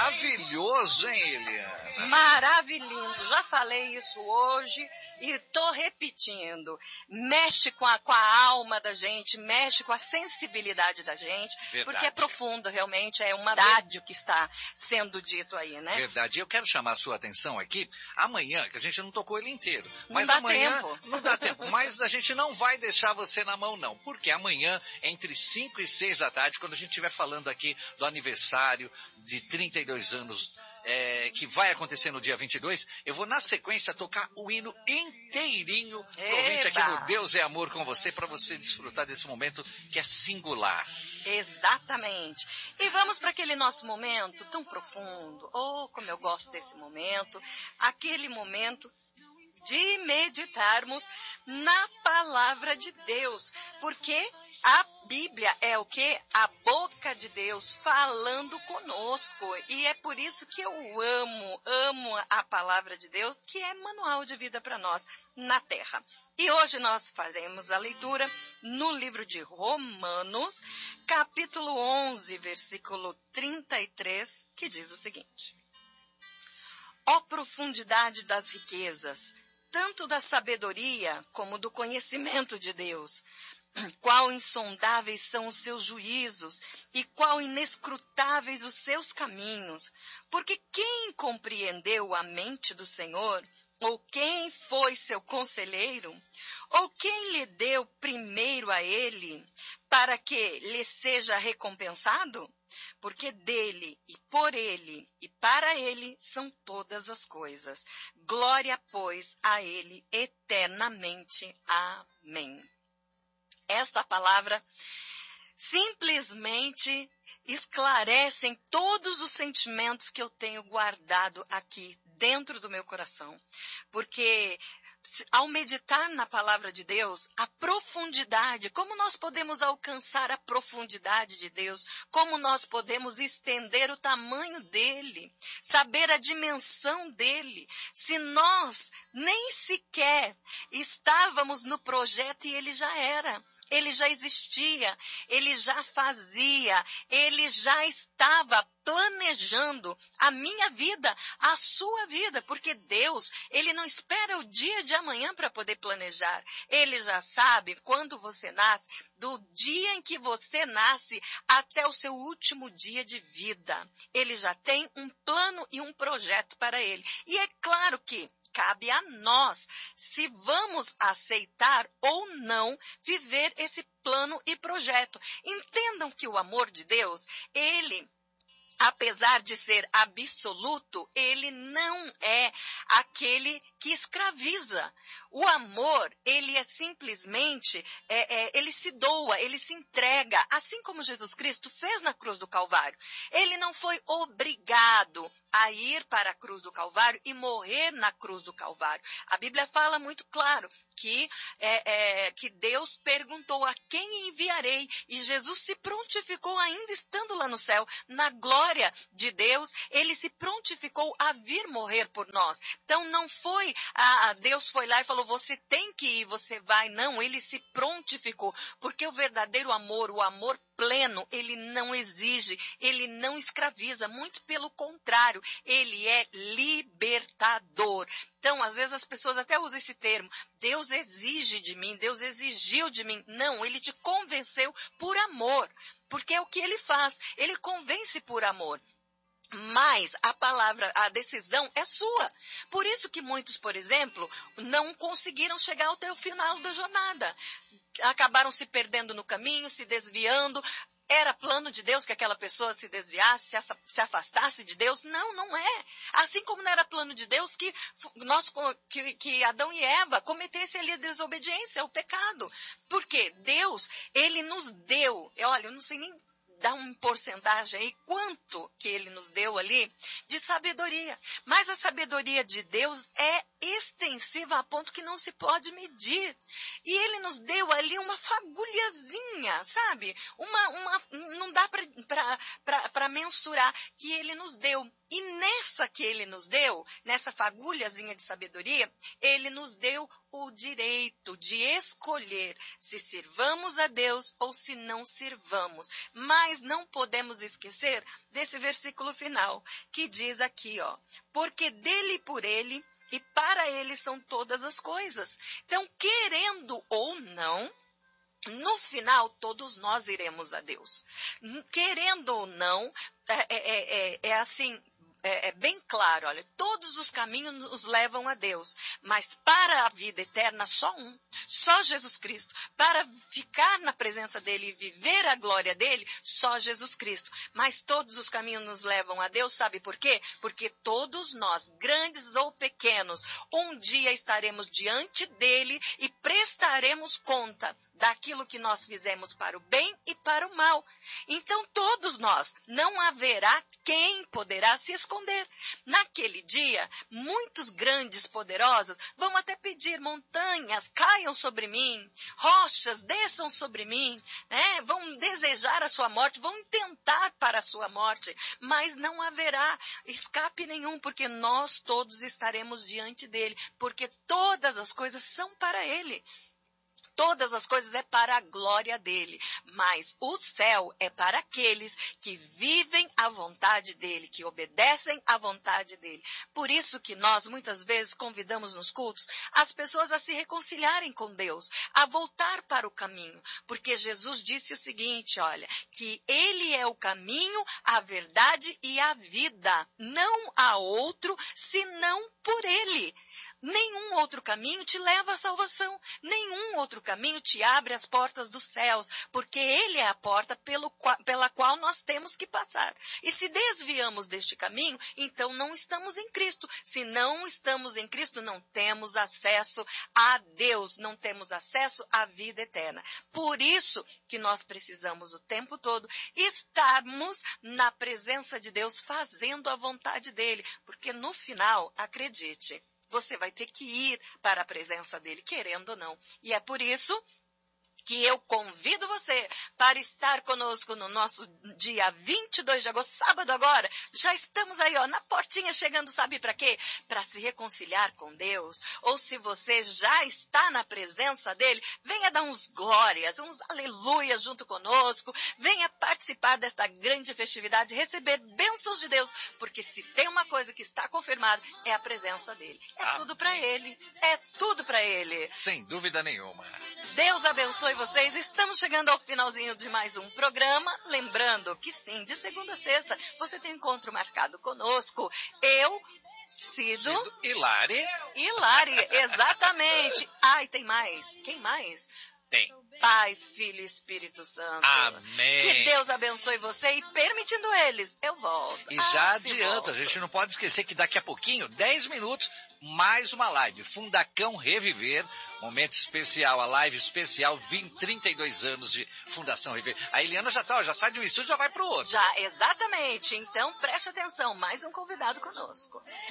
Maravilhoso, hein, Eliana? Maravilhoso. Já falei isso hoje e estou repetindo. Mexe com a alma da gente, mexe com a sensibilidade da gente, Verdade. Porque é profundo, realmente, é uma verdade o que está sendo dito aí, né? Verdade. Eu quero chamar a sua atenção aqui, amanhã, que a gente não tocou ele inteiro, mas não dá amanhã tempo. não dá tempo, mas a gente não vai deixar você na mão não, porque amanhã, entre 5 e 6 da tarde, quando a gente estiver falando aqui do aniversário de 32 anos, que vai acontecer no dia 22, eu vou na sequência tocar o hino inteirinho pro ouvinte aqui no Deus é Amor com você, para você desfrutar desse momento que é singular. Exatamente. E vamos para aquele nosso momento tão profundo. Oh, como eu gosto desse momento. Aquele momento de meditarmos na palavra de Deus. Porque a Bíblia é o quê? A boca de Deus falando conosco. E é por isso que eu amo a palavra de Deus, que é manual de vida para nós na terra. E hoje nós faremos a leitura no livro de Romanos, capítulo 11, versículo 33, que diz o seguinte: Ó profundidade das riquezas, tanto da sabedoria como do conhecimento de Deus! Qual insondáveis são os seus juízos e qual inescrutáveis os seus caminhos! Porque quem compreendeu a mente do Senhor? Ou quem foi seu conselheiro? Ou quem lhe deu primeiro a ele, para que lhe seja recompensado? Porque dele e por ele e para ele são todas as coisas. Glória, pois, a ele eternamente. Amém. Esta palavra simplesmente esclarece todos os sentimentos que eu tenho guardado aqui dentro do meu coração. Porque ao meditar na palavra de Deus, a profundidade, como nós podemos alcançar a profundidade de Deus, como nós podemos estender o tamanho dele, saber a dimensão dele, se nós nem sequer estávamos no projeto e ele já era. Ele já existia, ele já fazia, ele já estava planejando a minha vida, a sua vida, porque Deus, ele não espera o dia de amanhã para poder planejar. Ele já sabe quando você nasce, do dia em que você nasce até o seu último dia de vida. Ele já tem um plano e um projeto para ele. E é claro que cabe a nós se vamos aceitar ou não viver esse plano e projeto. Entendam que o amor de Deus, ele, apesar de ser absoluto, ele não é aquele que escraviza. O amor, ele é simplesmente, ele se doa, ele se entrega, assim como Jesus Cristo fez na cruz do Calvário. Ele não foi obrigado a ir para a cruz do Calvário e morrer na cruz do Calvário. A Bíblia fala muito claro que Deus perguntou a quem enviarei, e Jesus se prontificou ainda estando lá no céu, na glória de Deus, ele se prontificou a vir morrer por nós. Então não foi, Deus foi lá e falou, você tem que ir, você vai. Não, ele se prontificou, porque o verdadeiro amor, o amor pleno, ele não exige, ele não escraviza, muito pelo contrário, ele é libertador. Então, às vezes as pessoas até usam esse termo, Deus exige de mim, Deus exigiu de mim. Não, ele te convenceu por amor, porque é o que ele faz, ele convence por amor. Mas a decisão é sua. Por isso que muitos, por exemplo, não conseguiram chegar até o final da jornada. Acabaram se perdendo no caminho, se desviando. Era plano de Deus que aquela pessoa se desviasse, se afastasse de Deus? Não, não é. Assim como não era plano de Deus que Adão e Eva cometessem ali a desobediência, o pecado. Porque Deus, ele nos deu, olha, eu não sei nem dar uma porcentagem aí, quanto que ele nos deu ali de sabedoria. Mas a sabedoria de Deus é extensiva a ponto que não se pode medir. E ele nos deu ali uma fagulhazinha, sabe? Não dá para mensurar que ele nos deu. E nessa que ele nos deu, nessa fagulhazinha de sabedoria, ele nos deu o direito de escolher se sirvamos a Deus ou se não sirvamos. Mas não podemos esquecer desse versículo final, que diz aqui, ó, porque dele, por ele e para ele são todas as coisas. Então, querendo ou não, no final, todos nós iremos a Deus. Querendo ou não, é bem claro, olha, todos os caminhos nos levam a Deus, mas para a vida eterna, só um, só Jesus Cristo. Para ficar na presença dele e viver a glória dele, só Jesus Cristo. Mas todos os caminhos nos levam a Deus, sabe por quê? Porque todos nós, grandes ou pequenos, um dia estaremos diante dele e prestaremos conta daquilo que nós fizemos para o bem e para o mal. Então, todos nós, não haverá quem poderá se esconder. Naquele dia, muitos grandes poderosos vão até pedir: montanhas caiam sobre mim, rochas desçam sobre mim, né? Vão desejar a sua morte, vão tentar para a sua morte, mas não haverá escape nenhum, porque nós todos estaremos diante dele, porque todas as coisas são para ele. Todas as coisas é para a glória dele, mas o céu é para aqueles que vivem a vontade dele, que obedecem à vontade dele. Por isso que nós muitas vezes convidamos nos cultos as pessoas a se reconciliarem com Deus, a voltar para o caminho, porque Jesus disse o seguinte, olha, que ele é o caminho, a verdade e a vida. Não há outro senão por ele. Nenhum outro caminho te leva à salvação. Nenhum outro caminho te abre as portas dos céus, porque ele é a porta pela qual nós temos que passar. E se desviamos deste caminho, então não estamos em Cristo. Se não estamos em Cristo, não temos acesso a Deus, não temos acesso à vida eterna. Por isso que nós precisamos o tempo todo estarmos na presença de Deus, fazendo a vontade dele, porque no final, acredite, você vai ter que ir para a presença dele, querendo ou não. E é por isso que eu convido você para estar conosco no nosso dia 22 de agosto, sábado agora. Já estamos aí, ó, na portinha chegando, sabe para quê? Para se reconciliar com Deus. Ou se você já está na presença dele, venha dar uns glórias, uns aleluias junto conosco. Venha participar desta grande festividade, receber bênçãos de Deus. Porque se tem uma coisa que está confirmada, é a presença dele. É tudo para ele. É tudo para ele. Sem dúvida nenhuma. Deus abençoe vocês. Estamos chegando ao finalzinho de mais um programa. Lembrando que sim, de segunda a sexta, você tem um encontro marcado conosco. Eu, Cido e Lari. E Lari, exatamente. Ai, tem mais. Quem mais? Tem. Pai, Filho e Espírito Santo. Amém. Que Deus abençoe você e permitindo eles, eu volto. E já adianta, a gente não pode esquecer que daqui a pouquinho, 10 minutos, mais uma live. Fundacão Reviver, momento especial, a live especial, 32 anos de Fundação Reviver. A Eliana já sai de um estúdio e já vai pro outro. Já, exatamente. Então, preste atenção, mais um convidado conosco.